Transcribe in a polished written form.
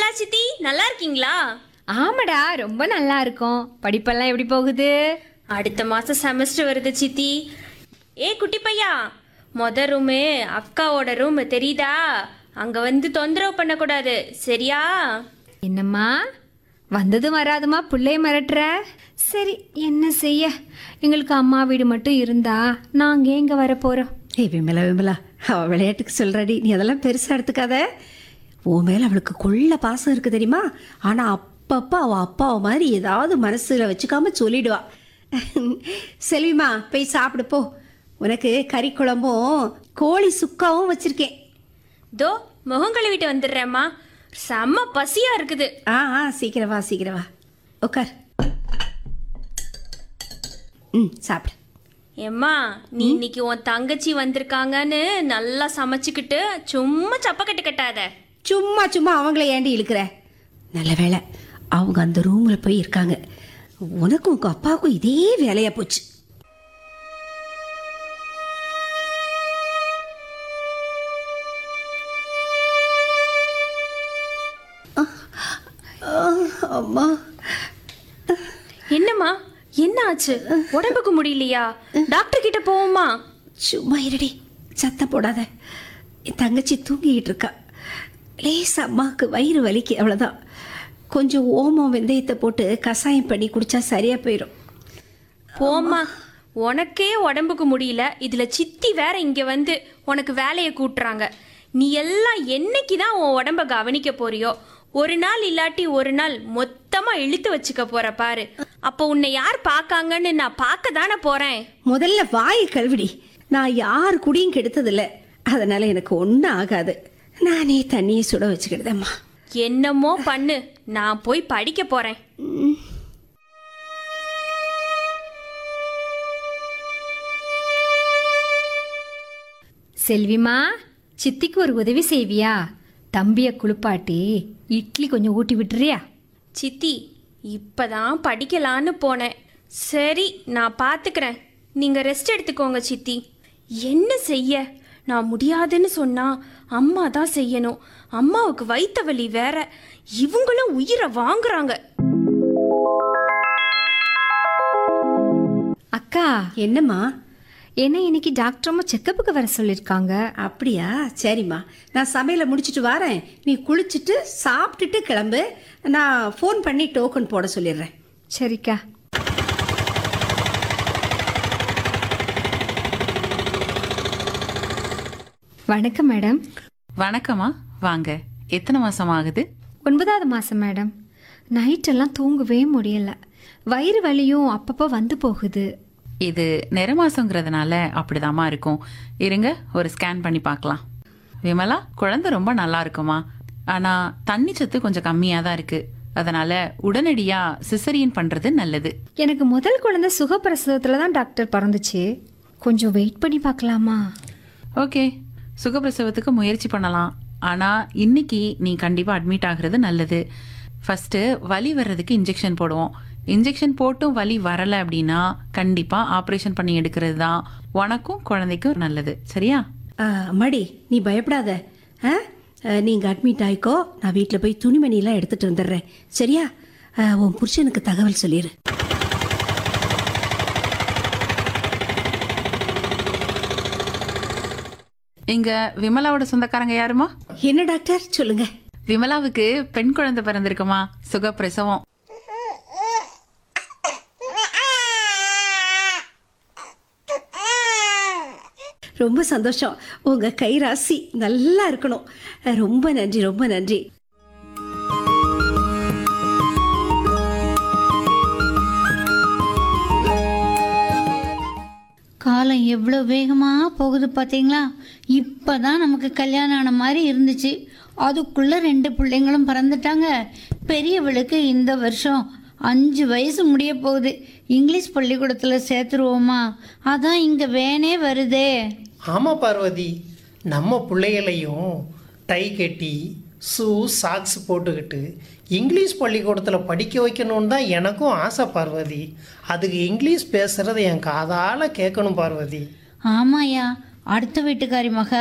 விமலா சித்தி நல்லா இருக்கீங்களா? ஆமாடா, ரொம்ப நல்லா இருக்கும். படிப்பெல்லாம் எப்படி போகுது? அடுத்த மாசம் செமஸ்டர் வருது சித்தி. குட்டி பையா, ரூமு அக்காவோட ரூம் தெரியுதா? அங்க வந்து தொந்தரவு பண்ணக்கூடாது, சரியா? என்னம்மா வந்ததும் வராதுமா பிள்ளைய மிரட்டுற? சரி, என்ன செய்ய, எங்களுக்கு அம்மா வீடு மட்டும் இருந்தா நாங்கள் எங்கே வர போகிறோம்? விமலா விமலா, அவள் விளையாட்டுக்கு சொல்கிறாடி, நீ அதெல்லாம் பெருசாக எடுத்துக்காத. உன் மேலே அவளுக்கு கொள்ள பாசம் இருக்குது தெரியுமா? ஆனால் அப்பப்போ அவள் அப்பாவை மாதிரி ஏதாவது மனசில் வச்சுக்காம சொல்லிடுவா. செல்விமா, போய் சாப்பிடு போ. உனக்கு கறி குழம்பும் கோழி சுக்காவும் வச்சுருக்கேன். தோ முகம் கழுவிட்டு வந்துடுறேம்மா, செம்ம பசியா இருக்குது. சீக்கிரம் வா, சீக்கிரம் வா, உட்கார். சாப்பிடு. ஏம்மா, நீ இன்னைக்கு உன் தங்கச்சி வந்திருக்காங்கன்னு நல்லா சமைச்சுக்கிட்டு சும்மா சப்பக்கட்டு கட்டாத. சும்மா சும்மா அவங்கள ஏண்டி இழுக்கிற? நல்ல வேலை அவங்க அந்த ரூமில் போய் இருக்காங்க. உனக்கும் உங்கள் அப்பாவுக்கும் இதே வேலையாக போச்சு. அம்மா, என்னம்மா, என்ன ஆச்சு? உடம்புக்கு முடியலையா? டாக்டர் கிட்ட போவோமா? சும்மா இருடி, சத்தம் போடாத. என் தங்கச்சி தூங்கிக்கிட்டு இருக்கா. லேசா அம்மாவுக்கு வயிறு வலிக்கு, அவ்வளோதான். கொஞ்சம் ஓமம் வெந்தயத்தை போட்டு கஷாயம் பண்ணி குடிச்சா சரியா போயிடும். போம்மா, உனக்கே உடம்புக்கு முடியல, இதுல சித்தி வேற இங்க வந்து உனக்கு வேலையை கூட்டுறாங்க. நீ எல்லாம் என்னைக்கு தான் உன் உடம்ப கவனிக்க போறியோ? ஒரு நாள் இல்லாட்டி ஒரு நாள் மொத்தமா இழுத்து வச்சுக்க போற பாரு. அப்போ உன்னை யார் பார்க்காங்கன்னு நான் பார்க்க தானே போறேன். முதல்ல வாயை கழுவிடி. நான் யார் குடியும் கெடுத்ததில்ல, அதனால எனக்கு ஒன்றும் ஆகாது. நானே தண்ணியை சுட வச்சுக்கிடுதேம்மா. என்னமோ பண்ணு, நான் போய் படிக்க போறேன். செல்விமா, சித்திக்கு ஒரு உதவி செய்வியா? தம்பியை குளிப்பாட்டி இட்லி கொஞ்சம் ஊட்டி விட்டுறியா? சித்தி, இப்பதான் படிக்கலான்னு போனேன். சரி, நான் பார்த்துக்கிறேன், நீங்க ரெஸ்ட் எடுத்துக்கோங்க சித்தி. என்ன செய்ய, நான் முடியாதுன்னு சொன்னா அம்மா தான் செய்யணும். அம்மாவுக்கு வயித்த வலி வேற, இவங்களும் உயிரை வாங்குறாங்க. அக்கா, என்னம்மா? என்ன இன்னைக்கு டாக்டரம்மா செக்கப்புக்கு வர சொல்லியிருக்காங்க. அப்படியா? சரிம்மா, நான் சமையலை முடிச்சுட்டு வரேன். நீ குளிச்சுட்டு சாப்பிட்டுட்டு கிளம்பு. நான் ஃபோன் பண்ணி டோக்கன் போட சொல்லிடுறேன். சரிக்கா. வணக்கம் மேடம். வணக்கம்மா, வாங்க. எத்தனை மாசம் ஆகுது? 9வது மாதம் மேடம். நைட்டெல்லாம் தூங்கவே முடியல. வயிறு வலியும் அப்பப்போ வந்து போகுது. இது நிற மாசங்கிறதுனால அப்படிதாம்மா இருக்கும். இருங்க, ஒரு ஸ்கேன் பண்ணி பார்க்கலாம். விமலா, குழந்தை ரொம்ப நல்லா இருக்குமா, ஆனா தண்ணி சத்து கொஞ்சம் கம்மியா தான் இருக்கு. அதனால உடனடியா சிசரியன் பண்றது நல்லது. எனக்கு முதல் குழந்தை சுகப்பிரசவத்துல தான் டாக்டர் பிறந்துச்சு. கொஞ்சம் வெயிட் பண்ணி பார்க்கலாமா? ஓகே, சுகப்பிரசவத்துக்கு முயற்சி பண்ணலாம். ஆனா இன்னைக்கு நீ கண்டிப்பா அட்மிட் ஆகுறது நல்லது. ஃபர்ஸ்ட் வலி வர்றதுக்கு இன்ஜெக்ஷன் போடுவோம். இன்ஜெக்ஷன் போட்டும் வலி வரல அப்படின்னா கண்டிப்பா ஆப்ரேஷன் பண்ணி எடுக்கிறது தான் உனக்கும் குழந்தைக்கும் நல்லது. சரியா? மடி, நீ பயப்படாத. நீங்க அட்மிட் ஆயிக்கோ. நான் வீட்டில் போய் துணிமணிலாம் எடுத்துட்டு வந்துடுறேன். சரியா? உன் புருஷனுக்கு தகவல் சொல்லிடு. இங்க விமலாவோட சொந்தக்காரங்க யாருமா? என்ன டாக்டர், சொல்லுங்க. விமலாவுக்கு பெண் குழந்தை பிறந்திருக்குமா, சுகப்பிரசவம். ரொம்ப சந்தோஷம். உங்க கை ராசி நல்லா இருக்கணும். ரொம்ப நன்றி, ரொம்ப நன்றி. காலம் எவ்வளோ வேகமாக போகுது பார்த்தீங்களா? இப்போ தான் நமக்கு கல்யாணம் ஆன மாதிரி இருந்துச்சு, அதுக்குள்ளே 2 பிள்ளைங்களும் பிறந்துட்டாங்க. பெரியவளுக்கு இந்த வருஷம் 5 வயசு முடிய போகுது. இங்கிலீஷ் பள்ளிக்கூடத்தில் சேர்த்துருவோமா? அதான் இங்கே வேனே வருதே. ஆமாம் பார்வதி, நம்ம பிள்ளைகளையும் டை கட்டி ஷூ சாக்ஸ் போட்டுக்கிட்டு இங்கிலீஷ் பள்ளிக்கூடத்தில் படிக்க வைக்கணும்னு தான் எனக்கும் ஆசை பார்வதி. அதுக்கு இங்கிலீஷ் பேசுகிறத என் காதால் கேட்கணும் பார்வதி. ஆமாயா, அடுத்த வீட்டுக்காரி மக